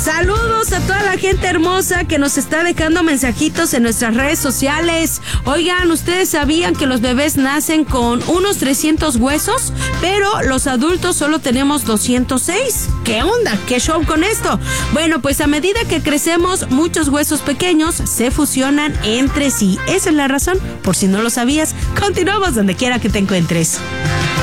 Saludos a toda la gente hermosa que nos está dejando mensajitos en nuestras redes sociales. Oigan, ¿ustedes sabían que los bebés nacen con unos 300 huesos? Pero los adultos solo tenemos 206. ¿Qué onda? ¿Qué show con esto? Bueno, pues a medida que crecemos, muchos huesos pequeños se fusionan entre sí. Esa es la razón, por si no lo sabías. Continuamos donde quiera que te encuentres.